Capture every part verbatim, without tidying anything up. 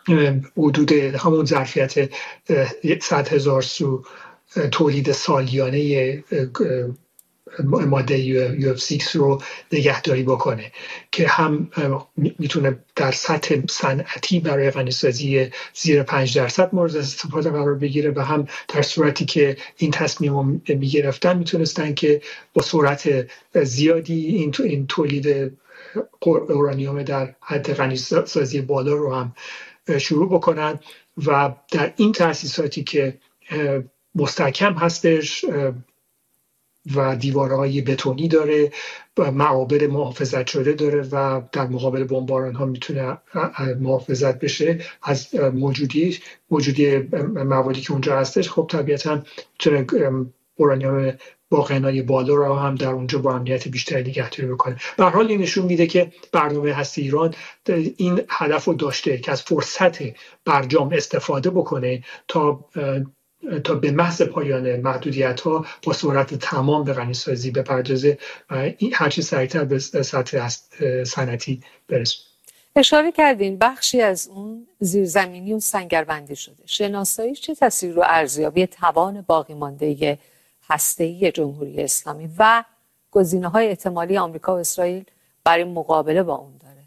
حدود همون ظرفیت صد هزار سو تولید سالیانه ماده یو اف شش رو نگهداری بکنه که هم میتونه در سطح صنعتی برای غنیسازی زیر پنج درصد مورد استفاده قرار بگیره و هم در صورتی که این تصمیم رو میگرفتن میتونستن که با سرعت زیادی این, این تولید اورانیوم در حد غنیسازی بالا رو هم شروع بکنن و در این تأسیساتی که مستحکم هستش و دیوارهای بتونی داره و معابر محافظت شده داره و در مقابل بمباران ها میتونه محافظت بشه از موجودی موجودی موادی که اونجا هستش. خب طبیعتا میتونه اورانیوم با غنای بالا رو هم در اونجا با امنیت بیشتری نگهداری بکنه. به هر حال این نشون میده که برنامه هسته ایران این هدف رو داشته که از فرصت برجام استفاده بکنه تا تا به محض پایان محدودیت ها با سرعت تمام به غنیسازی بپردازه و هرچی سریعتر به سطح صنعتی برسه. اشاره کردین بخشی از اون زیرزمینی و سنگربندی شده. شناساییش چه تاثیر رو ارزیابی توان باقی مانده هسته‌ای جمهوری اسلامی و گزینه‌های احتمالی آمریکا و اسرائیل برای مقابله با اون داره؟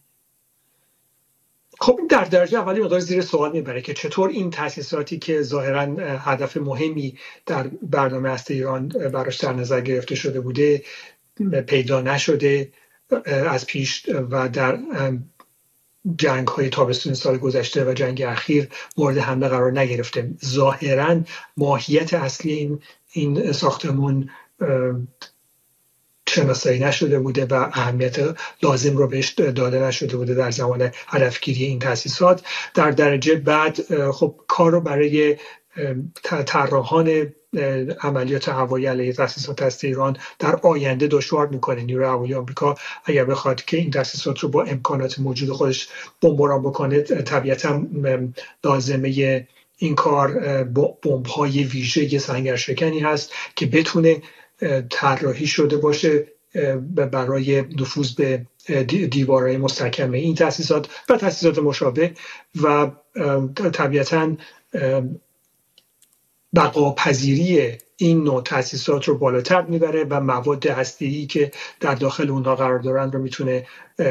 خب این در درجه اولی مقدار زیر سوال میبره که چطور این تأسیساتی که ظاهراً هدف مهمی در برنامه هسته ایران براش در نظر گرفته شده بوده پیدا نشده از پیش و در جنگ های تابستون سال گذشته و جنگ اخیر مورد حمله قرار نگرفته. ظاهراً ماهیت اصلی این این ساختمون شناسایی نشده بوده و اهمیت لازم رو بهش داده نشده بوده در زمان هدفگیری این تأسیسات. در درجه بعد خب کار رو برای طراحان عملیات هوایی علیه تأسیسات هسته ایران در آینده دشوار میکنه. نیروی هوایی آمریکا اگر بخواد که این تأسیسات رو با امکانات موجود خودش بمباران بکنه طبیعتا لازمه این کار بمب‌های ویژه سنگرشکنی هست که بتونه طراحی شده باشه برای نفوذ به دیوارهای مستحکم این تأسیسات و تأسیسات مشابه و طبیعتاً بقاپذیری این نوع تأسیسات رو بالاتر میبره و مواد هسته‌ای که در داخل اونها قرار دارن رو میتونه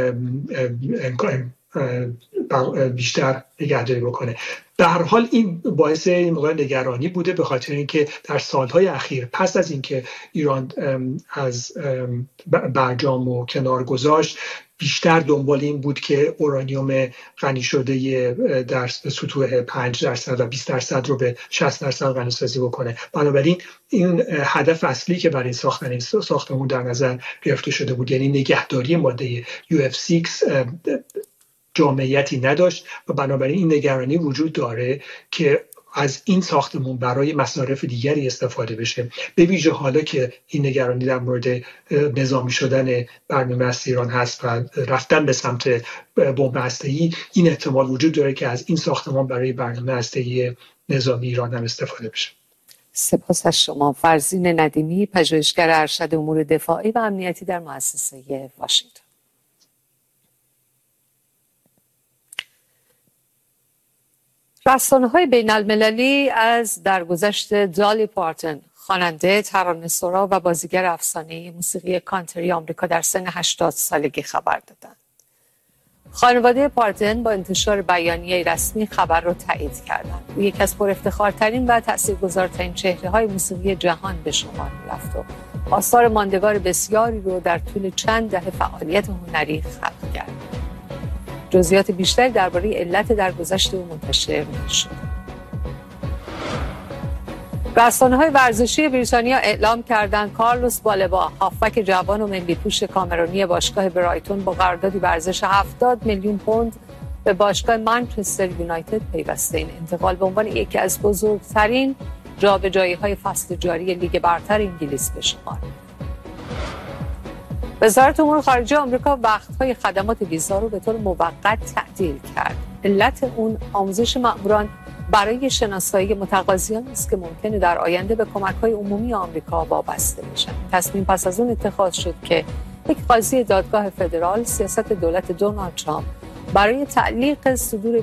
بیشتر نگهداری بکنه. به هر حال این باعث این موقع نگرانی بوده به خاطر اینکه در سالهای اخیر پس از اینکه ایران از برجام و کنار گذاشت بیشتر دنبال این بود که اورانیوم غنی شده در سطوح پنج درصد و بیست درصد رو به شصت درصد غنیسازی بکنه. بنابراین این هدف اصلی که برای ساختن ساختمون در نظر گرفته شده بود یعنی نگهداری ماده یو اف شش جامعیتی نداشت و بنابراین این نگرانی وجود داره که از این ساختمون برای مصارف دیگری استفاده بشه. به ویژه حالا که این نگرانی در مورد نظامی شدن برنامه هسته ایران هست و رفتن به سمت بمب هسته‌ای، این احتمال وجود داره که از این ساختمان برای برنامه هسته‌ای نظامی ایران هم استفاده بشه. سپاس از شما. فرزین ندیمی، پژوهشگر ارشد امور دفاعی و امنیتی در مؤسسه واشنگتن. رسانه‌های بین‌المللی از درگذشت دالی پارتن، خواننده، ترانه‌سرا و بازیگر افسانه‌ای موسیقی کانتری آمریکا در سن هشتاد سالگی خبر دادند. خانواده پارتن با انتشار بیانیه رسمی خبر را تایید کردند. او یکی از پرافتخارترین و تاثیرگذارترین چهره‌های موسیقی جهان به شمار می‌رفت و آثار ماندگار بسیاری رو در طول چند دهه فعالیت هنری خلق کرد. جزئیات بیشتری درباره علت درگذشت او منتشر نشد. رسانه‌های ورزشی بریتانیا اعلام کردند کارلوس بالبا، هافبک جوان و ملی‌پوش کامرونی باشگاه برایتون با قراردادی به ارزش هفتاد میلیون پوند به باشگاه منچستر یونایتد پیوسته. این انتقال به عنوان یکی از بزرگترین جابجایی‌های فصل جاری لیگ برتر انگلیس به شمار می‌رفت. وزارت امور خارجه آمریکا وقت‌های خدمات ویزا رو به طور موقت تعطیل کرد. علت اون آموزش مأموران برای شناسایی متقاضیان است که ممکنه در آینده به کمک‌های عمومی آمریکا وابسته بشن. تصمیم پس از اون اتخاذ شد که یک قاضی دادگاه فدرال سیاست دولت دونالد ترامپ برای تعلیق صدور